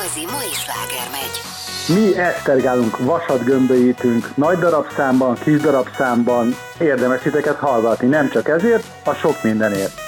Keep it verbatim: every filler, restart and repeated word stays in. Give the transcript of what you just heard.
igazi mai sláger megy. Mi esztergálunk, vasat gömbölyítünk, nagy darabszámban, kis darabszámban. Érdemes titeket hallgatni, nem csak ezért, a sok mindenért.